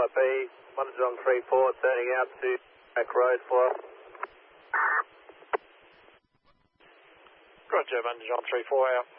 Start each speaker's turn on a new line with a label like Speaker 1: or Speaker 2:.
Speaker 1: IP, 134, turning out to back road for us.
Speaker 2: Roger, 134 out.